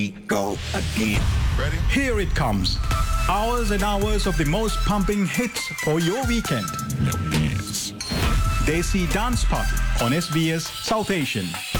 Go again. Ready? Here it comes. Hours and hours of the most pumping hits for your weekend. Desi Dance Party on SBS South Asian.